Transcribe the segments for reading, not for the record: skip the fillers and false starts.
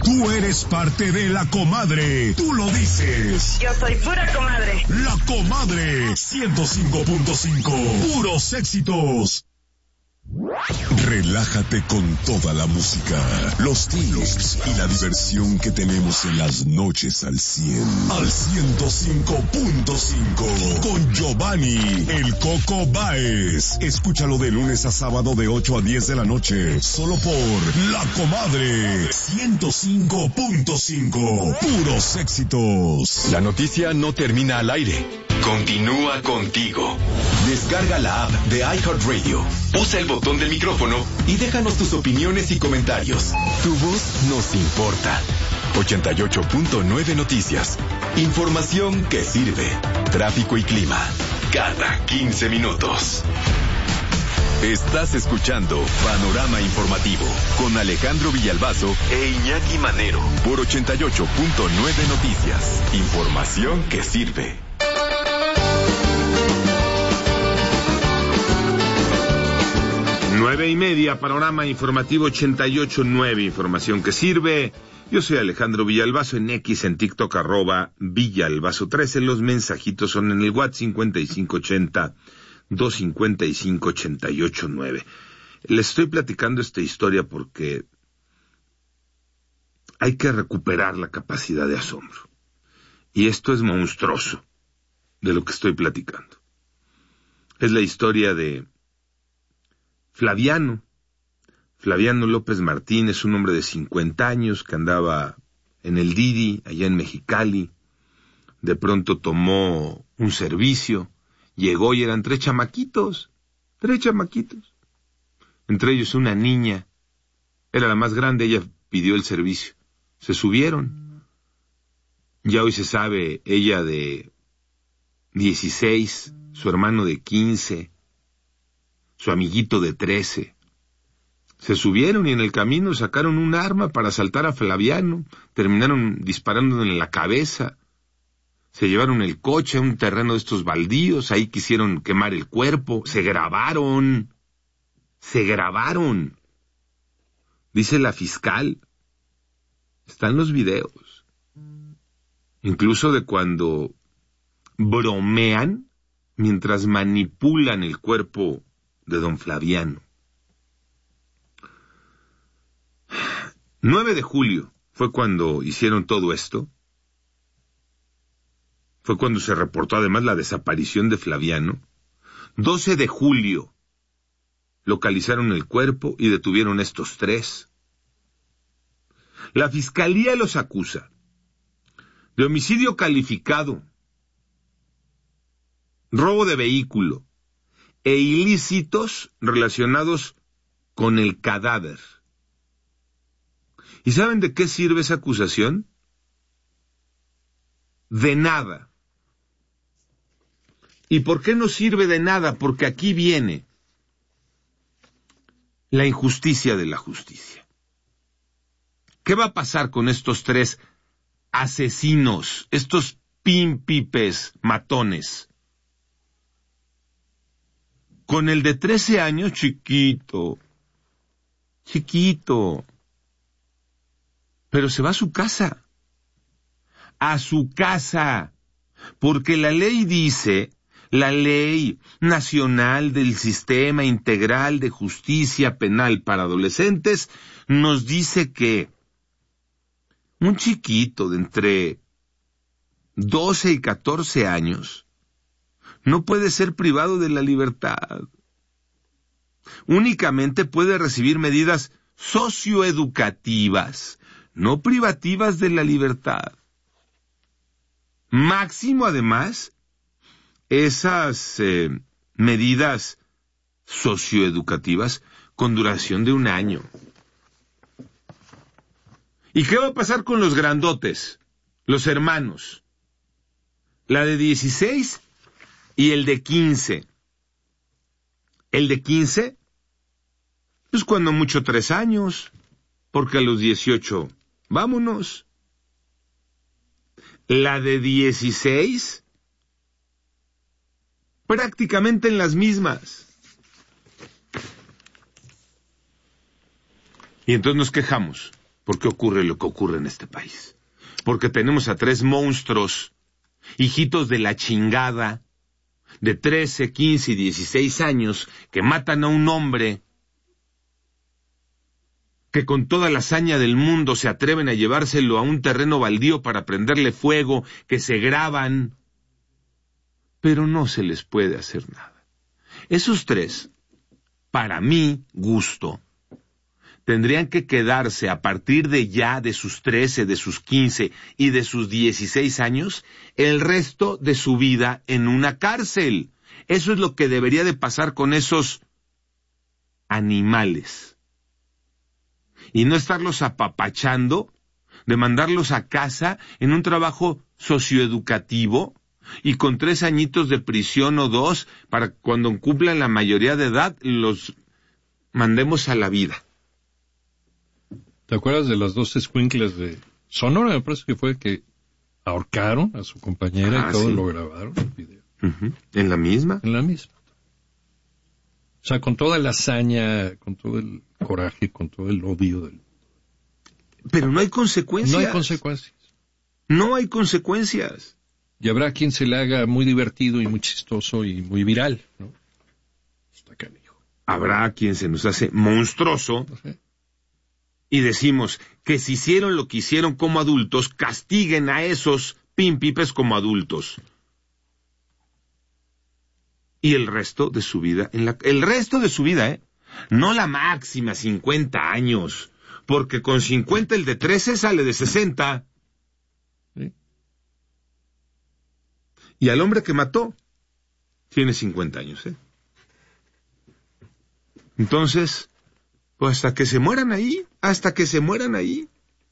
Tú eres parte de La Comadre. Tú lo dices. Yo soy pura comadre. La Comadre 105.5. Puros éxitos. Relájate con toda la música, los tips y la diversión que tenemos en las noches al 100. Al 105.5 con Giovanni El Coco Báez. Escúchalo de lunes a sábado de 8 a 10 de la noche, solo por La Comadre 105.5. Puros éxitos. La noticia no termina al aire. Continúa contigo. Descarga la app de iHeartRadio. Usa el botón del micrófono y déjanos tus opiniones y comentarios. Tu voz nos importa. 88.9 Noticias. Información que sirve. Tráfico y clima. Cada 15 minutos. Estás escuchando Panorama Informativo con Alejandro Villalbazo e Iñaki Manero por 88.9 Noticias. Información que sirve. 9:30, Panorama Informativo 88.9, información que sirve. Yo soy Alejandro Villalbazo, en X, en TikTok, @Villalbazo13. Los mensajitos son en el WhatsApp 5580-255-889. Les estoy platicando esta historia porque hay que recuperar la capacidad de asombro. Y esto es monstruoso, de lo que estoy platicando. Es la historia de Flaviano López Martínez, un hombre de 50 años que andaba en el Didi, allá en Mexicali. De pronto tomó un servicio, llegó y eran tres chamaquitos. Entre ellos una niña, era la más grande, ella pidió el servicio. Se subieron. Ya hoy se sabe, ella de 16, su hermano de 15, su amiguito de 13. Se subieron y en el camino sacaron un arma para asaltar a Flaviano. Terminaron disparándole en la cabeza. Se llevaron el coche a un terreno de estos baldíos. Ahí quisieron quemar el cuerpo. Se grabaron. Dice la fiscal. Están los videos. Incluso de cuando bromean mientras manipulan el cuerpo de don Flaviano. 9 de julio fue cuando hicieron todo esto. Fue cuando se reportó además la desaparición de Flaviano. 12 de julio localizaron el cuerpo y detuvieron a estos tres. La fiscalía los acusa de homicidio calificado, robo de vehículo e ilícitos relacionados con el cadáver. ¿Y saben de qué sirve esa acusación? De nada. ¿Y por qué no sirve de nada? Porque aquí viene la injusticia de la justicia. ¿Qué va a pasar con estos tres asesinos, estos pímpipes matones? Con el de 13 años, chiquito, pero se va a su casa, porque la ley dice, la Ley Nacional del Sistema Integral de Justicia Penal para Adolescentes, nos dice que un chiquito de entre 12 y 14 años no puede ser privado de la libertad. Únicamente puede recibir medidas socioeducativas, no privativas de la libertad. Máximo, además, esas medidas socioeducativas con duración de 1 año. ¿Y qué va a pasar con los grandotes, los hermanos? La de 16 y el de 15. El de 15, pues cuando mucho 3 años, porque a los 18, vámonos. La de 16, prácticamente en las mismas. Y entonces nos quejamos por qué ocurre lo que ocurre en este país. Porque tenemos a 3 monstruos, hijitos de la chingada, de 13, 15 y 16 años, que matan a un hombre, que con toda la hazaña del mundo se atreven a llevárselo a un terreno baldío para prenderle fuego, que se graban, pero no se les puede hacer nada. Esos 3, para mi gusto, tendrían que quedarse a partir de ya, de sus 13, de sus 15 y de sus 16 años, el resto de su vida en una cárcel. Eso es lo que debería de pasar con esos animales. Y no estarlos apapachando, de mandarlos a casa en un trabajo socioeducativo y con 3 añitos de prisión o 2, para cuando cumplan la mayoría de edad, los mandemos a la vida. ¿Te acuerdas de las 2 escuinclas de Sonora? Me parece que fue que ahorcaron a su compañera y todo, sí. Lo grabaron el video. ¿En la misma? En la misma. O sea, con toda la hazaña, con todo el coraje, con todo el odio del... Pero no hay consecuencias. No hay consecuencias. No hay consecuencias. Y habrá quien se le haga muy divertido y muy chistoso y muy viral, ¿no? Está canijo. Habrá quien se nos hace monstruoso. Okay. Y decimos que si hicieron lo que hicieron como adultos, castiguen a esos pimpipes como adultos. Y el resto de su vida, el resto de su vida, no la máxima, 50 años, porque con 50 el de 13 sale de 60. ¿Sí? Y al hombre que mató, tiene 50 años, Entonces, pues hasta que se mueran ahí.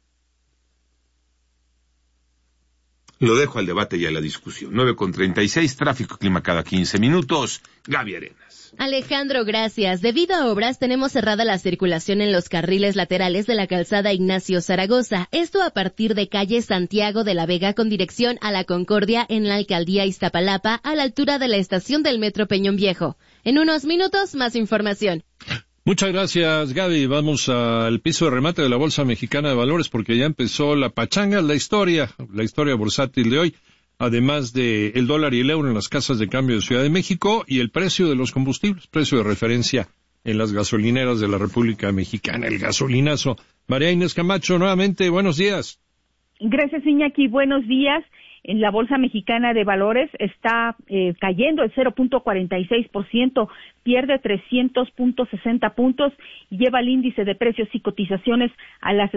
Lo dejo al debate y a la discusión. 9:36, tráfico, clima cada 15 minutos. Gaby Arenas. Alejandro, gracias. Debido a obras, tenemos cerrada la circulación en los carriles laterales de la calzada Ignacio Zaragoza. Esto a partir de calle Santiago de la Vega con dirección a La Concordia en la alcaldía Iztapalapa, a la altura de la estación del Metro Peñón Viejo. En unos minutos, más información. Muchas gracias, Gaby. Vamos al piso de remate de la Bolsa Mexicana de Valores porque ya empezó la pachanga, la historia bursátil de hoy, además de el dólar y el euro en las casas de cambio de Ciudad de México y el precio de los combustibles, precio de referencia en las gasolineras de la República Mexicana, el gasolinazo. María Inés Camacho, nuevamente, buenos días. Gracias, Iñaki, buenos días. En la Bolsa Mexicana de Valores está cayendo el 0.46%, pierde 300.60 puntos y lleva el índice de precios y cotizaciones a las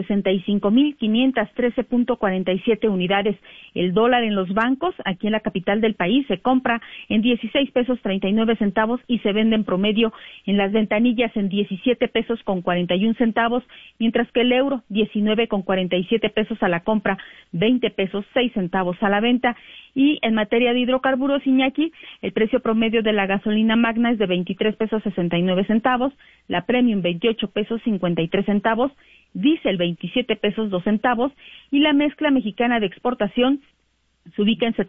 65.513.47 unidades. El dólar en los bancos, aquí en la capital del país, se compra en 16 pesos 39 centavos y se vende en promedio en las ventanillas en 17 pesos con 41 centavos, mientras que el euro 19 con 47 pesos a la compra, 20 pesos 6 centavos a la venta. Y en materia de hidrocarburos, Iñaki, el precio promedio de la gasolina magna es de 23 pesos 69 centavos, la premium 28 pesos 53 centavos, diésel 27 pesos 2 centavos y la mezcla mexicana de exportación se ubica en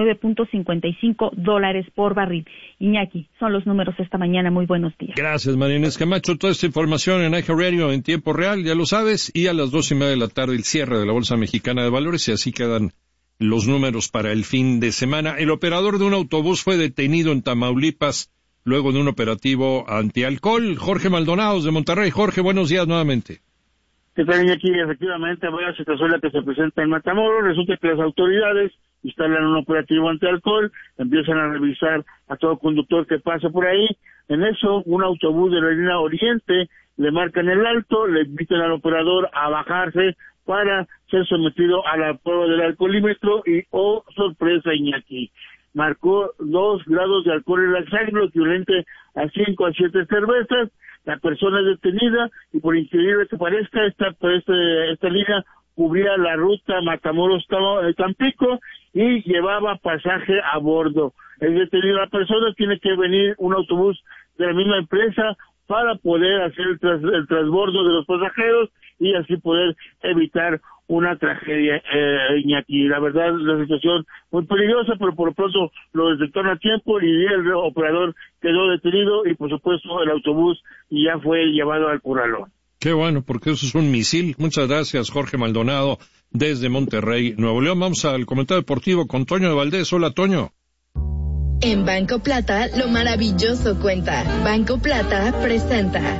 $79.55 por barril. Iñaki, son los números esta mañana. Muy buenos días. Gracias, María Inés Camacho. Toda esta información en iHeartRadio en tiempo real, ya lo sabes, y a las 2:30 de la tarde el cierre de la Bolsa Mexicana de Valores, y así quedan los números para el fin de semana. El operador de un autobús fue detenido en Tamaulipas luego de un operativo antialcohol. Jorge Maldonado, de Monterrey. Jorge, buenos días nuevamente. ¿Qué tal, Iñaki? Efectivamente, vaya situación la que se presenta en Matamoros. Resulta que las autoridades instalan un operativo antialcohol, empiezan a revisar a todo conductor que pase por ahí. En eso, un autobús de la línea Oriente le marcan el alto, le invitan al operador a bajarse para ser sometido a la prueba del alcoholímetro y, oh, sorpresa, Iñaki, marcó 2 grados de alcohol en la sangre, lo equivalente a 5 a 7 cervezas. La persona es detenida y, por increíble que parezca, esta línea cubría la ruta Matamoros-Tampico y llevaba pasaje a bordo. Es detenido la persona, tiene que venir un autobús de la misma empresa para poder hacer el transbordo de los pasajeros y así poder evitar una tragedia, Iñaki. La verdad, la situación muy peligrosa, pero por lo pronto lo detectaron a tiempo y el operador quedó detenido y, por supuesto, el autobús ya fue llevado al corralón. Qué bueno, porque eso es un misil. Muchas gracias, Jorge Maldonado, desde Monterrey, Nuevo León. Vamos al comentario deportivo con Toño de Valdés. Hola, Toño. En Banco Plata, lo maravilloso cuenta. Banco Plata presenta.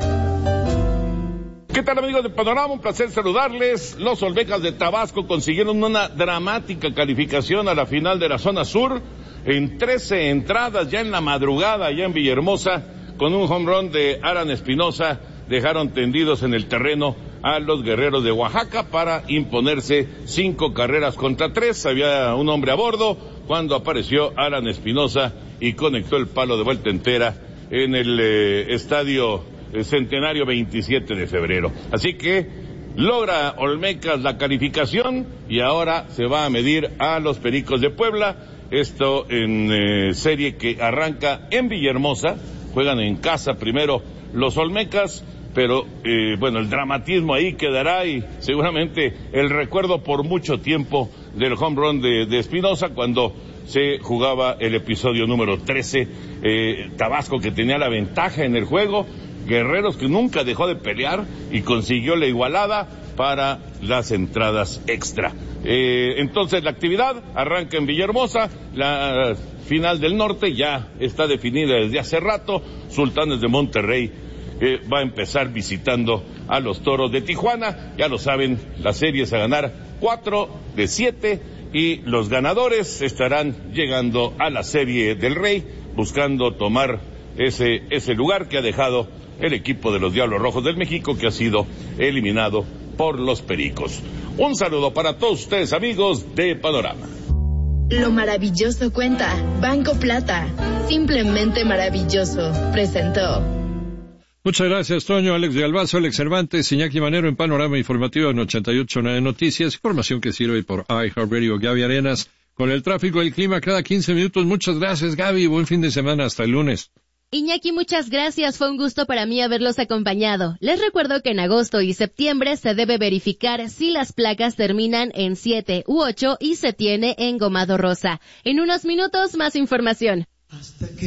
¿Qué tal, amigos de Panorama? Un placer saludarles. Los Olmecas de Tabasco consiguieron una dramática calificación a la final de la zona sur en 13 entradas ya en la madrugada, ya en Villahermosa, con un home run de Aran Espinosa. Dejaron tendidos en el terreno a los Guerreros de Oaxaca para imponerse 5 carreras contra 3. Había un hombre a bordo cuando apareció Aran Espinosa y conectó el palo de vuelta entera en el estadio Centenario 27 de febrero. Así que logra Olmecas la calificación y ahora se va a medir a los Pericos de Puebla. Esto en serie que arranca en Villahermosa. Juegan en casa primero los Olmecas, pero bueno, el dramatismo ahí quedará y seguramente el recuerdo por mucho tiempo del home run de Espinosa cuando se jugaba el episodio número 13, Tabasco que tenía la ventaja en el juego, Guerreros que nunca dejó de pelear y consiguió la igualada para las entradas extra. Entonces la actividad arranca en Villahermosa, la final del norte ya está definida desde hace rato. Sultanes de Monterrey va a empezar visitando a los Toros de Tijuana. Ya lo saben, la serie es a ganar 4 de 7 y los ganadores estarán llegando a la Serie del Rey buscando tomar ese lugar que ha dejado el equipo de los Diablos Rojos del México, que ha sido eliminado por los Pericos. Un saludo para todos ustedes, amigos de Panorama. Lo maravilloso cuenta. Banco Plata. Simplemente maravilloso. Presentó. Muchas gracias, Toño. Alex de Albazo, Alex Cervantes, Iñaki Manero en Panorama Informativo en 88.9 Noticias. Información que sirve por iHeartRadio. Gaby Arenas con el tráfico y el clima cada 15 minutos. Muchas gracias, Gaby. Buen fin de semana. Hasta el lunes. Iñaki, muchas gracias. Fue un gusto para mí haberlos acompañado. Les recuerdo que en agosto y septiembre se debe verificar si las placas terminan en 7 u 8 y se tiene engomado rosa. En unos minutos, más información.